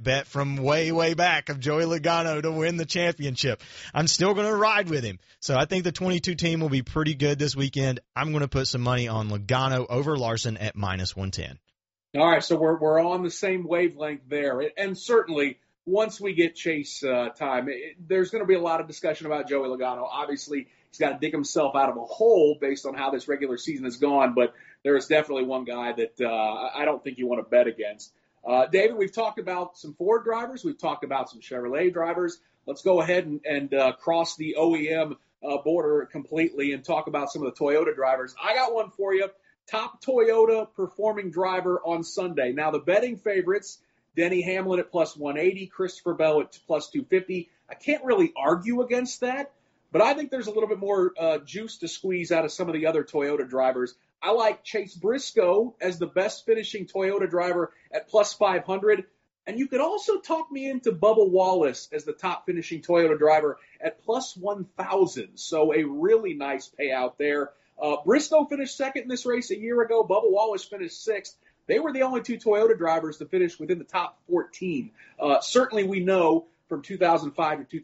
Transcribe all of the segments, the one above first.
bet from way, way back of Joey Logano to win the championship. I'm still going to ride with him. So I think the 22 team will be pretty good this weekend. I'm going to put some money on Logano over Larson at -110. All right, so we're on the same wavelength there. And certainly, once we get Chase time, there's going to be a lot of discussion about Joey Logano. Obviously, he's got to dig himself out of a hole based on how this regular season has gone, but there is definitely one guy that I don't think you want to bet against. David, we've talked about some Ford drivers. We've talked about some Chevrolet drivers. Let's go ahead and cross the OEM border completely and talk about some of the Toyota drivers. I got one for you. Top Toyota performing driver on Sunday. Now, the betting favorites, Denny Hamlin at +180, Christopher Bell at +250. I can't really argue against that, but I think there's a little bit more juice to squeeze out of some of the other Toyota drivers. I like Chase Briscoe as the best finishing Toyota driver at +500. And you could also talk me into Bubba Wallace as the top finishing Toyota driver at +1,000. So a really nice payout there. Briscoe finished second in this race a year ago. Bubba Wallace finished sixth. They were the only two Toyota drivers to finish within the top 14. Certainly we know from 2005 to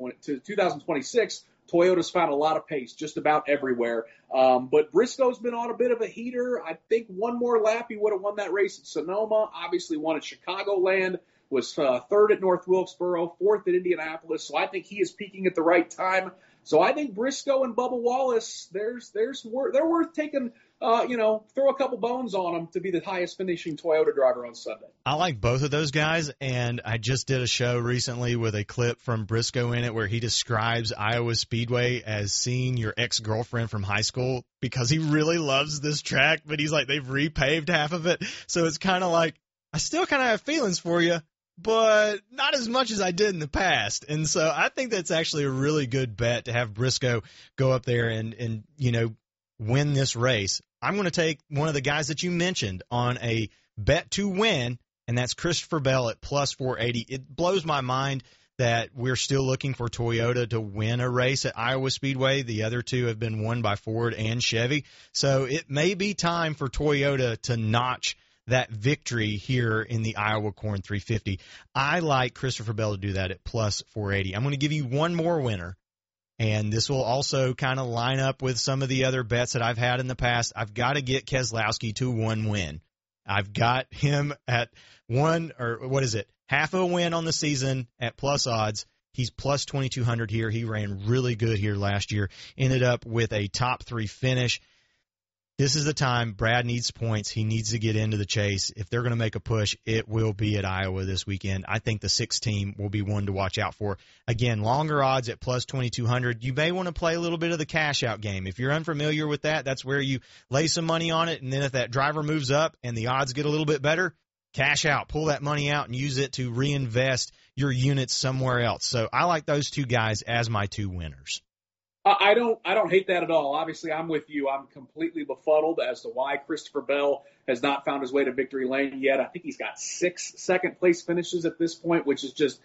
2026, Toyota's found a lot of pace just about everywhere. But Briscoe's been on a bit of a heater. I think one more lap, he would have won that race at Sonoma, obviously won at Chicagoland, was third at North Wilkesboro, fourth at Indianapolis. So I think he is peaking at the right time. So I think Briscoe and Bubba Wallace, they're worth taking, throw a couple bones on them to be the highest finishing Toyota driver on Sunday. I like both of those guys, and I just did a show recently with a clip from Briscoe in it where he describes Iowa Speedway as seeing your ex-girlfriend from high school because he really loves this track, but he's like, they've repaved half of it. So it's kind of like, I still kind of have feelings for you, but not as much as I did in the past. And so I think that's actually a really good bet to have Briscoe go up there and win this race. I'm going to take one of the guys that you mentioned on a bet to win, and that's Christopher Bell at +480. It blows my mind that we're still looking for Toyota to win a race at Iowa Speedway. The other two have been won by Ford and Chevy. So it may be time for Toyota to notch that victory here in the Iowa Corn 350. I like Christopher Bell to do that at +480. I'm going to give you one more winner, and this will also kind of line up with some of the other bets that I've had in the past. I've got to get Keselowski to one win. I've got him at half a win on the season at plus odds. He's +2,200 here. He ran really good here last year, ended up with a top 3 finish. This is the time Brad needs points. He needs to get into the chase. If they're going to make a push, it will be at Iowa this weekend. I think the 6th team will be one to watch out for. Again, longer odds at +2,200. You may want to play a little bit of the cash-out game. If you're unfamiliar with that, that's where you lay some money on it, and then if that driver moves up and the odds get a little bit better, cash out. Pull that money out and use it to reinvest your units somewhere else. So I like those two guys as my two winners. I don't hate that at all. Obviously, I'm with you. I'm completely befuddled as to why Christopher Bell has not found his way to victory lane yet. I think he's got 6 second-place finishes at this point, which is just,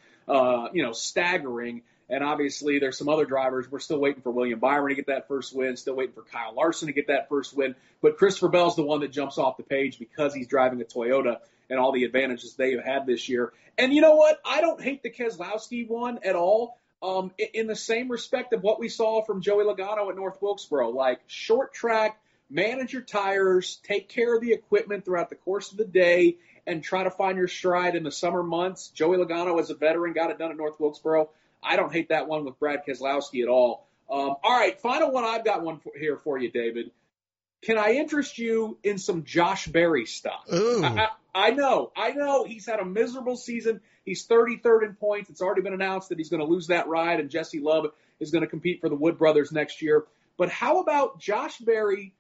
staggering. And obviously, there's some other drivers. We're still waiting for William Byron to get that first win, still waiting for Kyle Larson to get that first win. But Christopher Bell's the one that jumps off the page because he's driving a Toyota and all the advantages they have had this year. And you know what? I don't hate the Keselowski one at all. In the same respect of what we saw from Joey Logano at North Wilkesboro, like short track, manage your tires, take care of the equipment throughout the course of the day, and try to find your stride in the summer months. Joey Logano, as a veteran, got it done at North Wilkesboro. I don't hate that one with Brad Keselowski at all. All right, final one. I've got one here for you, David. Can I interest you in some Josh Berry stock? Ooh. I know. He's had a miserable season. He's 33rd in points. It's already been announced that he's going to lose that ride, and Jesse Love is going to compete for the Wood Brothers next year. But how about Josh Berry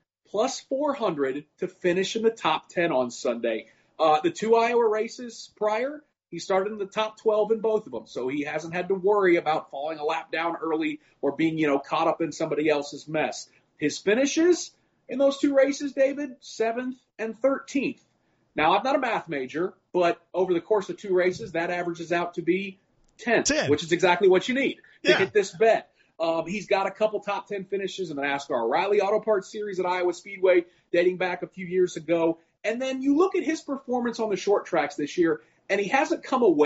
+400 to finish in the top 10 on Sunday? The 2 Iowa races prior, he started in the top 12 in both of them, so he hasn't had to worry about falling a lap down early or being, caught up in somebody else's mess. His finishes in those 2 races, David, 7th and 13th. Now, I'm not a math major, but over the course of 2 races, that averages out to be 10th, which is exactly what you need to hit this bet. He's got a couple top 10 finishes in the NASCAR O'Reilly Auto Parts Series at Iowa Speedway dating back a few years ago. And then you look at his performance on the short tracks this year, and he hasn't come away